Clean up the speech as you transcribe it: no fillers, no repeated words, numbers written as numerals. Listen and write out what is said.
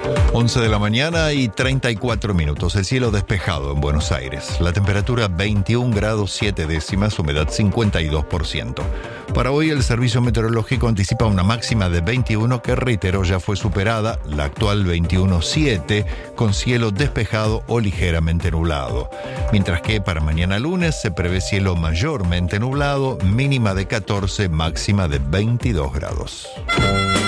11 de la mañana y 34 minutos. El cielo despejado en Buenos Aires. La temperatura 21 grados 7 décimas, humedad 52%. Para hoy el Servicio Meteorológico anticipa una máxima de 21 que, reitero, ya fue superada, la actual 21.7, con cielo despejado o ligeramente nublado. Mientras que para mañana lunes se prevé cielo mayormente nublado, mínima de 14, máxima de 22 grados.